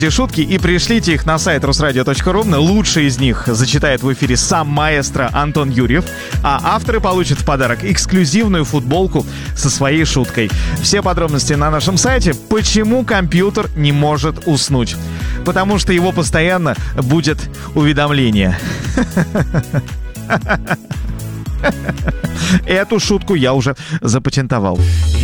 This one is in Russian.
шутки и пришлите их на сайт rusradio.ru. Лучшие из них зачитает в эфире сам маэстро Антон Юрьев, а авторы получат в подарок эксклюзивную футболку со своей шуткой. Все подробности на нашем сайте. Почему компьютер не может уснуть? Потому что его постоянно будет уведомление. Эту шутку я уже запатентовал.